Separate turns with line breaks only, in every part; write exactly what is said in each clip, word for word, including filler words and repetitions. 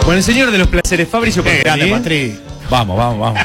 Con el señor de los placeres, Fabricio
Qué grande,
Contelli.
Patri.
Vamos, vamos, vamos.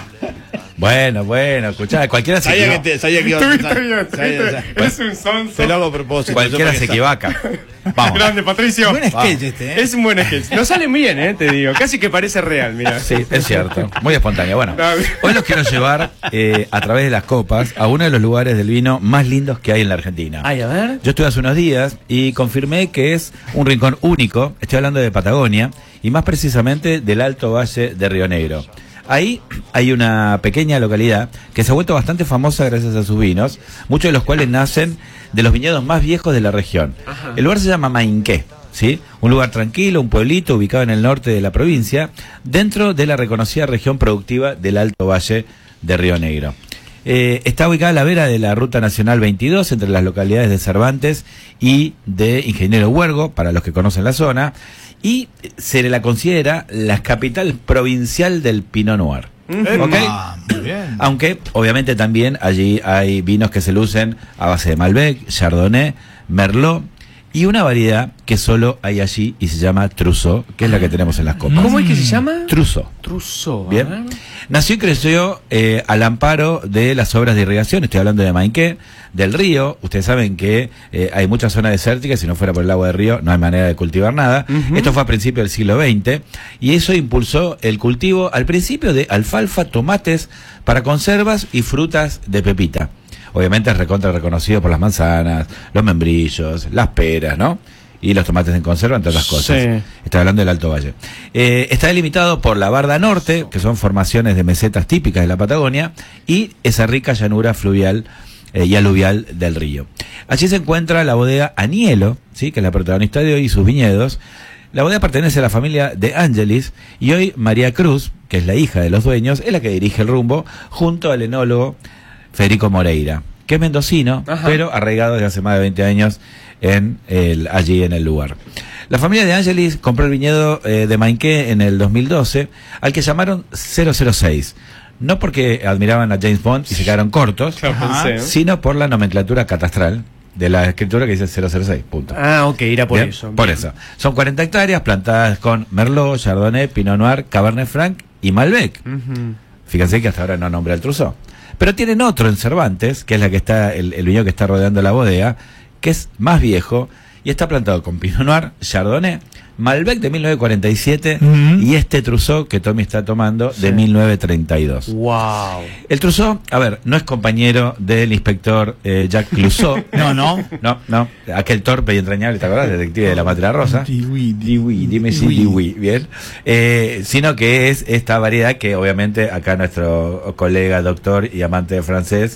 Bueno, bueno, escuchá, cualquiera se
Sabía que,
equivoca.
te, sabía que iba a
Estuviste bien,
sabía-
estuviste- es un sonso.
Se lo hago a propósito.
Cualquiera
yo
se
para
equivoca. Vamos.
Grande, Patricio.
Buen sketch
Vamos.
este, ¿eh?
Es un buen sketch. Nos salen bien, eh, te digo. Casi que parece real, mira.
Sí, es cierto. Muy espontáneo. Bueno,
No,
hoy los quiero llevar eh, a través de las copas a uno de los lugares del vino más lindos que hay en la Argentina.
Ay, a ver.
Yo estuve hace unos días y confirmé que es un rincón único. Estoy hablando de Patagonia y más precisamente del Alto Valle de Río Negro. Ahí hay una pequeña localidad que se ha vuelto bastante famosa gracias a sus vinos, muchos de los cuales nacen de los viñedos más viejos de la región.
Ajá.
El lugar se llama Mainqué, ¿sí? Un lugar tranquilo, un pueblito ubicado en el norte de la provincia, dentro de la reconocida región productiva del Alto Valle de Río Negro. Eh, está ubicada a la vera de la Ruta Nacional veintidós, entre las localidades de Cervantes y de Ingeniero Huergo, para los que conocen la zona, y se la considera la capital provincial del Pinot Noir. ¿Ok?
Ah, muy bien.
Aunque, obviamente, también allí hay vinos que se lucen a base de Malbec, Chardonnay, Merlot y una variedad que solo hay allí y se llama Trousseau, que es la que tenemos en las copas.
¿Cómo es que se llama?
Trousseau.
Trousseau.
Bien.
a ver.
Nació y creció eh, al amparo de las obras de irrigación. Estoy hablando de Mainqué, del río. Ustedes saben que eh, hay muchas zonas desérticas. Si no fuera por el agua del río, no hay manera de cultivar nada.
Ujú.
Esto fue a principios del siglo veinte. Y eso impulsó el cultivo al principio de alfalfa, tomates para conservas y frutas de pepita. Obviamente es recontra reconocido por las manzanas, los membrillos, las peras, ¿no? Y los tomates en conserva, entre otras cosas.
Sí.
Está hablando del Alto Valle. Eh, está delimitado por la Barda Norte, que son formaciones de mesetas típicas de la Patagonia, y esa rica llanura fluvial eh, y aluvial del río. Allí se encuentra la bodega Anielo, ¿sí? Que es la protagonista de hoy, y sus viñedos. La bodega pertenece a la familia de Ángelis, y hoy María Cruz, que es la hija de los dueños, es la que dirige el rumbo, junto al enólogo Federico Moreira, que es mendocino,
Ajá.
pero arraigado desde hace más de veinte años en el, allí en el lugar. La familia de Ángelis compró el viñedo eh, de Mainqué en el dos mil doce, al que llamaron cero cero seis. No porque admiraban a James Bond y se quedaron cortos,
Claro,
Ajá.
pensé, ¿eh?
sino por la nomenclatura catastral de la escritura que dice cero cero seis, punto.
Ah, ok, irá por
Bien,
eso.
Por
Bien.
eso. Son cuarenta hectáreas plantadas con Merlot, Chardonnay, Pinot Noir, Cabernet Franc y Malbec.
Ujú.
Fíjense que hasta ahora no nombré al Trousseau. Pero tienen otro en Cervantes, que es la que está, el, el viñedo que está rodeando la bodega, que es más viejo y está plantado con Pinot Noir, Chardonnay, Malbec de mil novecientos cuarenta y siete
Ujú.
y este Trousseau que Tommy está tomando de
Sí.
mil novecientos treinta y dos.
Wow.
El Trousseau, a ver, no es compañero del inspector eh, Jacques Clouseau.
No, no.
No, no, aquel torpe y entrañable, ¿te acordás? Detective de la Matera Rosa.
Diwi,
Diwi, dime si
Diwi.
Diwi, bien. Eh, sino que es esta variedad que obviamente acá nuestro colega, doctor y amante de francés,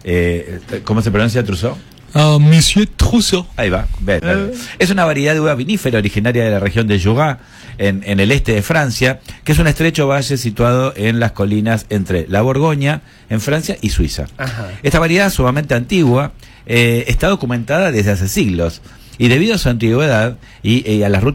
eh, ¿cómo se pronuncia Trousseau?
Ah, Monsieur Trousseau.
Ahí va, ve, ve. Es una variedad de uva vinífera originaria de la región de Jura, en, en el este de Francia, que es un estrecho valle situado en las colinas entre la Borgoña, en Francia, y Suiza.
Ajá.
Esta variedad sumamente antigua eh, está documentada desde hace siglos, y debido a su antigüedad y, y a las rutas